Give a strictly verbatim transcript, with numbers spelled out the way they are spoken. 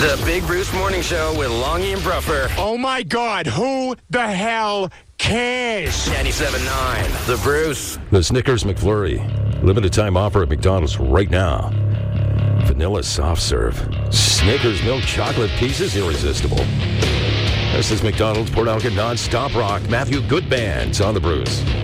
The Big Bruce Morning Show with Longy and Bruffer. Oh, my God. Who the hell cares? ninety-seven point nine. The Bruce. The Snickers McFlurry. Limited time offer at McDonald's right now. Vanilla soft serve. Snickers milk chocolate pieces irresistible. This is McDonald's Port Elgin non-stop rock. Matthew Goodbands on the Bruce.